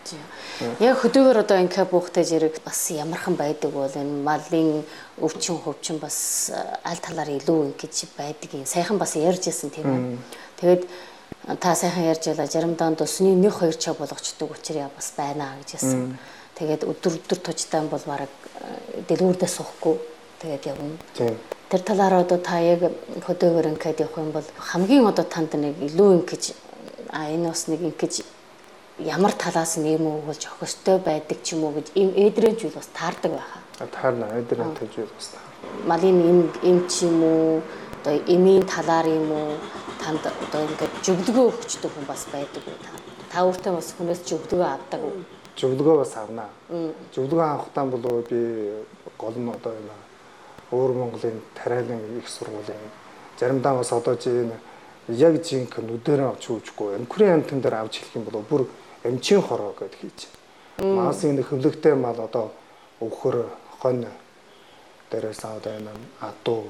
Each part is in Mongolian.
Яг хөдөөгөр одоо ингээ буухтай зэрэг бас ямархан байдаг бол энэ малын өвчин хөвчин бас аль талаар илүү ингэж байдаг юм. Сайхан бас ярьж ирсэн тийм ээ. Тэгээд та сайхан ярьж байлаа заримдаа өсний 1-2 цаг болгочдөг учраас бас байна гэж хэлсэн. Тэгээд өдөр тужтай бол бараг дэлгүүрдээ суухгүй тэгээд явна. Тэр талаараа одоо та яг хөдөөгөр ингээд явах юм бол хамгийн одоо танд нэг илүү ингэж энэ бас нэг ингэж ямар талаас нь юм уу болж өгөхтэй байдаг ч юм уу гэж эдрэн зүйл бас таардаг байхаа. Таарна эдрэн зүйл бас таар. Малын эм ч юм уу одоо эмийн талаар юм уу танд одоо ингээд зөвлөгөө өгчдөг хүн бас байдаг уу та өөртөө бас хүнээс зөвлөгөө авдаг уу? Зөвлөгөө бас авнаа. Зөвлөгөө авахтаа болов би гол нь одоо энэ өөр Монголын тариалан их сургуулийн заримдаа бас одоо чи яг жинхэнэ нүдэрээ авч үүжгүй эмхрийн амтан дээр авч хэлэх юм бол бүр эмчийн хороо гэдээ хийж. Маасын хөвлөгтэй мал одоо өвхөр хонь дээрээс одоо энэ адуу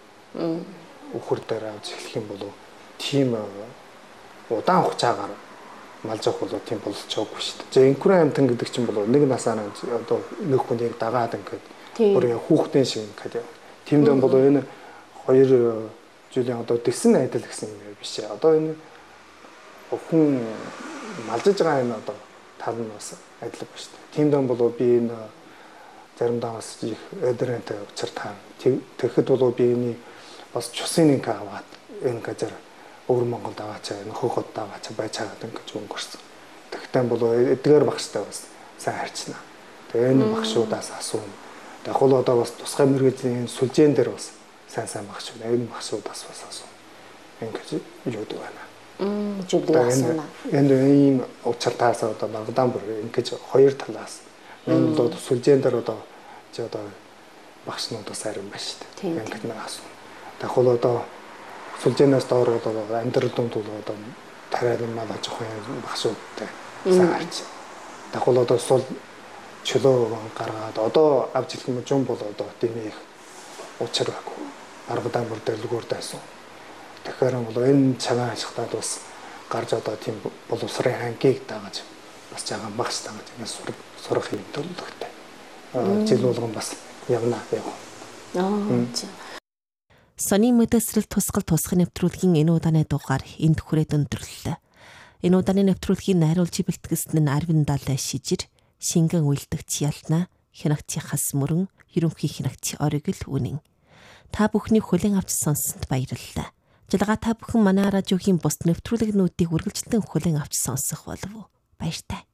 өвхөр дээр авч хэлэх юм бол тийм удаан хугацаагаар малж авах бол тийм болж байгаагүй шүү дээ. Эмхрийн амтан гэдэг чинь бол нэг насаа одоо нэг хүнийг дагаад ингээд бүр хүүхдийн шиг ингээд тиймдэн бол энэ 2 жилийн одоо дэсэн айдал гэсэн юм биш ээ. Одоо энэ хүн малжиж байгаа энэ одоо тал нь бас адилхан ба шүү дээ. Тиймдэн бол би энэ заримдаа бас их эдрэнтэй учиртаа. Тэгэхэд бол би энэ бас чусын нэг аваад энэ газар өвөр Монголд аваачаа энэ хөгөд аваачаа байж байгаа гэж өнгөрсөн. Тэгтээ бол эдгээр багштай бас сайн харьцна. Тэгээ энэ багшуудаас асууна. Яг л одоо бас тусгай мэргэжлийн сүлжээн дээр бас сайн багшууд энэ багшуудаас бас асууна. Ингэж юудаг байна. Зөвлөгөө асууна. Энэ ийм учиртаас одоо багадан бүр ингэж 2 талаас энэ бол сүлжээн дээр одоо чи одоо багшнуудаас арим байна шүү дээ. Ингэж нэг асууна. Яг л одоо сүлжээнээс доор одоо амьдрал дунд бол одоо тариалан мал аж ахуйн багшуудтай сайн харьцаа. Яг л одоо сул чөлөө гаргаад одоо авч хэлэх юм жум бол одоо дэмий их учир байхгүй. Аргадан бүр дэлгүүр дайсан. Тэгэхээр бол энэ цагаан ашигтаад бас гарч одоо тийм боловсрын хангийг дагаж бас жаахан багш дагаж ингэ сурах юм төлөвлөгтэй. Жил болгон бас явна яв. Сони мэдээлэл тусгал тусгын нэвтрүүлгийн энэ удааны дугаар энд хүрээд өндөрлөлөө. Энэ удааны нэвтрүүлгийн найруулж бэлтгэсэн нь Арвин Далай шижир, шингэн үйлдэгч Ялна, хянагчийн хас мөрөн, ерөнхий хянагч Оригл үнэн. Та бүхний хүлээн авч сонссонд баярлалаа. Жалгаа та бүхэн манай радиогийн бус нэвтрүүлгнүүдийг үргэлжлэн хүлээн авч сонсох болов уу? Баяртай.